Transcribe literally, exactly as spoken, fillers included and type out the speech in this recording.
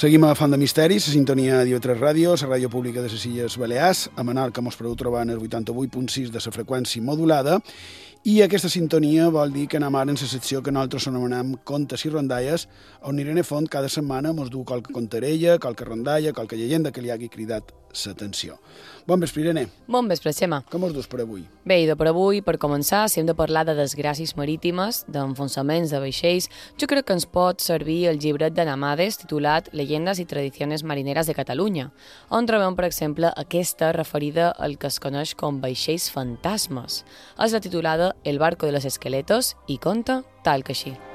Seguim a Font de Misteris, la sintonia de tres Ràdio, la ràdio pública de les Illes Balears, a Menorca mos podeu trobar en el vuitanta-vuit punt sis de la freqüència modulada, i aquesta sintonia vol dir que anem ara en la secció que nosaltres anomenem Contes i Rondalles, on Irene Font cada setmana mos du qualque contarella, qualque rondalla, qualque llegenda que li hagi cridat l'atenció. Bon vespre, Irene. Bon vespre, Xema. Com us dus per avui? Bé, i de per avui, per començar, si hem de parlar de desgràcies marítimes, d'enfonsaments de vaixells, jo crec que ens pot servir el llibret de Namades titulat Leyendas y tradiciones marineras de Catalunya, on trobem, per exemple, aquesta referida al que es coneix com vaixells fantasmes. És la titulada El barco de los esqueletos i conta tal que així.